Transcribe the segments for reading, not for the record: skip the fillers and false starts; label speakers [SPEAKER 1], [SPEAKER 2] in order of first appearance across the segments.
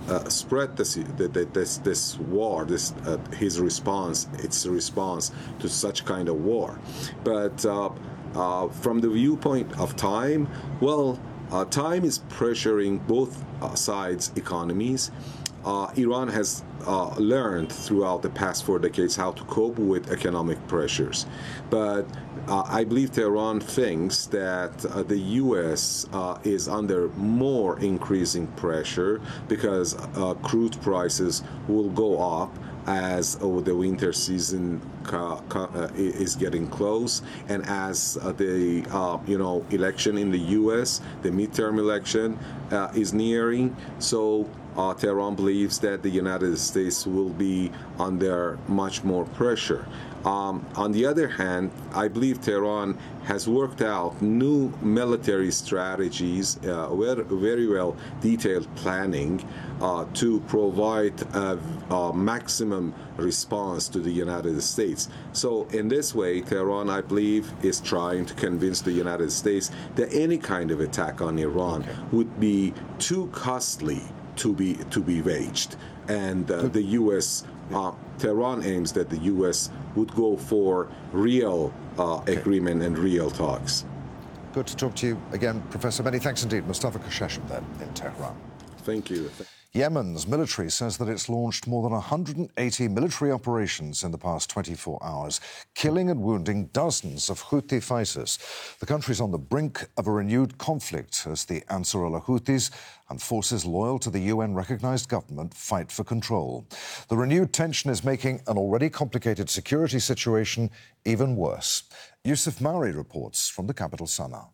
[SPEAKER 1] spread this war, his response, its response to such kind of war. But from the viewpoint of time, well, time is pressuring both sides' economies. Iran has learned throughout the past 4 decades how to cope with economic pressures. But I believe Tehran thinks that the U.S. Is under more increasing pressure because crude prices will go up as the winter season is getting close, and as the election in the U.S., the midterm election, is nearing. So Tehran believes that the United States will be under much more pressure. On the other hand, I believe Tehran has worked out new military strategies, very well detailed planning to provide a maximum response to the United States. So in this way, Tehran, I believe, is trying to convince the United States that any kind of attack on Iran would be too costly to be waged, and the U.S. Tehran aims that the U.S. would go for real agreement and real talks.
[SPEAKER 2] Good to talk to you again, Professor. Many thanks indeed. Mustafa Kasheshem there in Tehran.
[SPEAKER 1] Thank you.
[SPEAKER 2] Yemen's military says that it's launched more than 180 military operations in the past 24 hours, killing and wounding dozens of Houthi fighters. The country's on the brink of a renewed conflict as the Ansar al-Houthis and forces loyal to the UN-recognized government fight for control. The renewed tension is making an already complicated security situation even worse. Yusuf Mauri reports from the capital, Sana'a.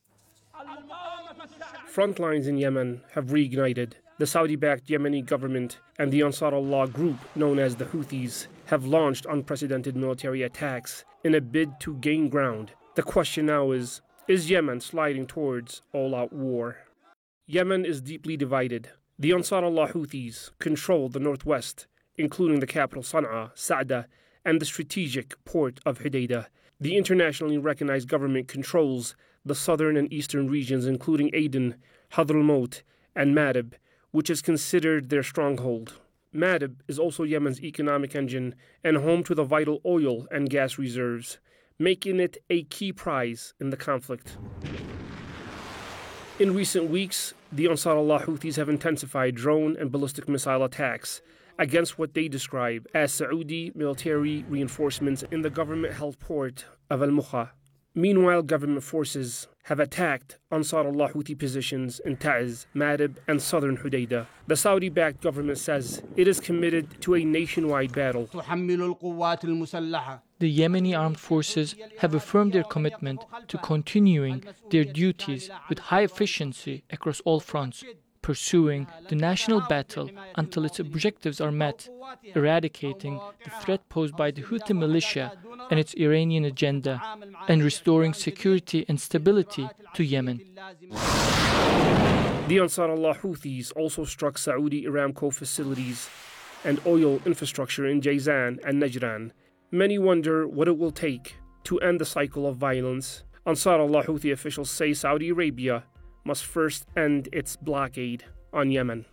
[SPEAKER 3] Front lines in Yemen have reignited. The Saudi-backed Yemeni government and the Ansar Allah group, known as the Houthis, have launched unprecedented military attacks in a bid to gain ground. The question now is Yemen sliding towards all-out war? Yemen is deeply divided. The Ansar Allah Houthis control the northwest, including the capital Sana'a, Sa'da, and the strategic port of Hodeidah. The internationally recognized government controls the southern and eastern regions, including Aden, Hadramaut, and Ma'rib, which is considered their stronghold. Ma'rib is also Yemen's economic engine and home to the vital oil and gas reserves, making it a key prize in the conflict. In recent weeks, the Ansar Allah Houthis have intensified drone and ballistic missile attacks against what they describe as Saudi military reinforcements in the government-held port of Al-Mukha. Meanwhile, government forces have attacked Ansar Allah Houthi positions in Ta'z, Ma'rib, and southern Hodeidah. The Saudi-backed government says it is committed to a nationwide battle.
[SPEAKER 4] The Yemeni armed forces have affirmed their commitment to continuing their duties with high efficiency across all fronts, pursuing the national battle until its objectives are met, eradicating the threat posed by the Houthi militia and its Iranian agenda, and restoring security and stability to Yemen.
[SPEAKER 3] The Ansar Allah Houthis also struck Saudi Aramco facilities and oil infrastructure in Jazan and Najran. Many wonder what it will take to end the cycle of violence. Ansar Allah Houthi officials say Saudi Arabia must first end its blockade on Yemen.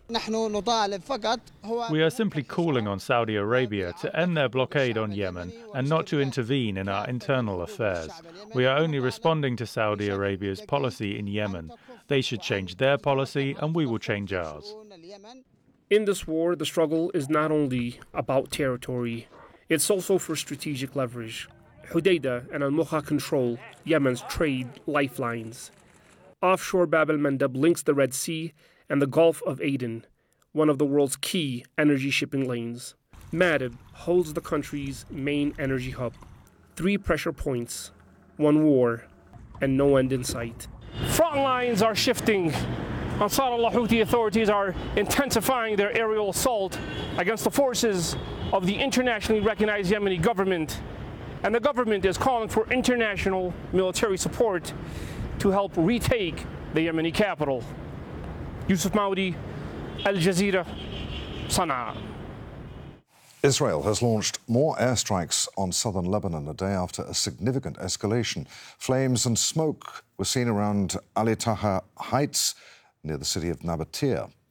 [SPEAKER 5] We are simply calling on Saudi Arabia to end their blockade on Yemen and not to intervene in our internal affairs. We are only responding to Saudi Arabia's policy in Yemen. They should change their policy and we will change ours.
[SPEAKER 3] In this war, the struggle is not only about territory, it's also for strategic leverage. Hodeidah and Al-Mukha control Yemen's trade lifelines. Offshore Bab el-Mandeb links the Red Sea and the Gulf of Aden, one of the world's key energy shipping lanes. Ma'rib holds the country's main energy hub. 3 pressure points, 1 war, and no end in sight. Front lines are shifting. Ansar Allah Houthi authorities are intensifying their aerial assault against the forces of the internationally recognized Yemeni government. And the government is calling for international military support to help retake the Yemeni capital. Yusuf Maudi, Al Jazeera, Sana'a.
[SPEAKER 2] Israel has launched more airstrikes on southern Lebanon a day after a significant escalation. Flames and smoke were seen around Ali Taha Heights near the city of Nabatea.